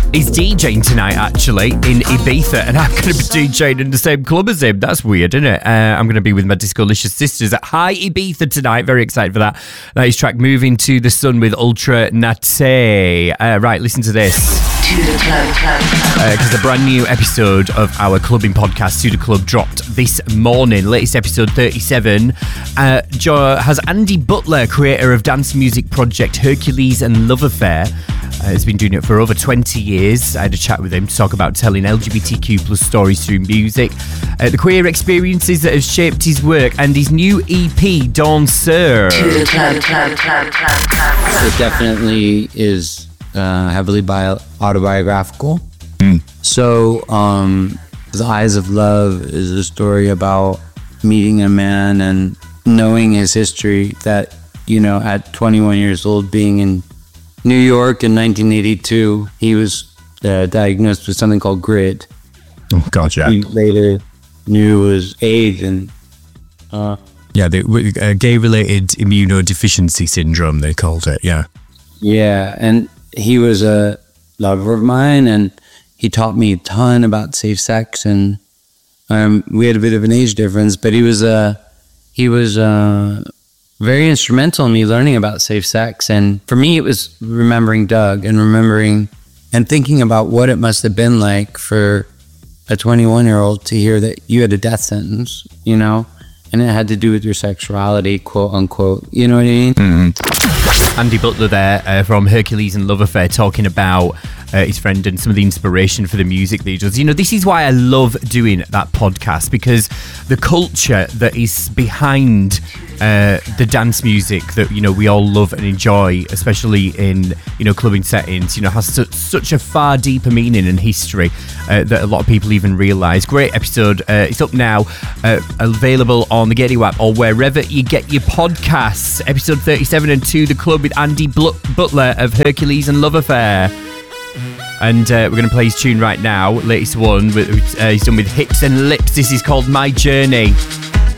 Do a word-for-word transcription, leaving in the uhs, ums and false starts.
He's DJing tonight, actually, in Ibiza, and I'm going to be DJing in the same club as him. That's weird, isn't it? Uh, I'm going to be with my Discolicious sisters at High Ibiza tonight. Very excited for that. That is track Moving to the Sun with Ultra Nate. Uh, right, listen to this. To the Club. Because uh, a brand new episode of our clubbing podcast, To The Club, dropped this morning. Latest episode thirty-seven uh, has Andy Butler, creator of dance music project Hercules and Love Affair. Uh, he's been doing it for over twenty years. I had a chat with him to talk about telling L G B T Q plus stories through music, uh, the queer experiences that have shaped his work, and his new E P, Dawn Sir. It definitely is uh, heavily bio- autobiographical. Mm. So, um, The Eyes of Love is a story about meeting a man and knowing his history, that, you know, at twenty-one years old, being in New York in nineteen eighty-two, he was uh, diagnosed with something called GRID. Oh, God, yeah. He later knew was AIDS and... Uh, yeah, the uh, gay-related immunodeficiency syndrome, they called it, yeah. Yeah, and he was a lover of mine, and he taught me a ton about safe sex, and um, we had a bit of an age difference, but he was uh, he was uh, very instrumental in me learning about safe sex. And for me, it was remembering Doug and remembering and thinking about what it must have been like for a twenty-one-year-old to hear that you had a death sentence, you know, and it had to do with your sexuality, quote unquote. You know what I mean? Mm-hmm. Andy Butler there uh, from Hercules and Love Affair, talking about uh, his friend and some of the inspiration for the music that he does. You know, this is why I love doing that podcast, because the culture that is behind uh, the dance music that, you know, we all love and enjoy, especially in, you know, clubbing settings, you know, has su- such a far deeper meaning and history uh, that a lot of people even realise. Great episode. Uh, it's up now, uh, available on the Getty app or wherever you get your podcasts. Episode thirty-seven and To The Club with Andy Bl- Butler of Hercules and Love Affair. And uh, we're going to play his tune right now, latest one. With, uh, he's done with Hips and Lips. This is called My Journey.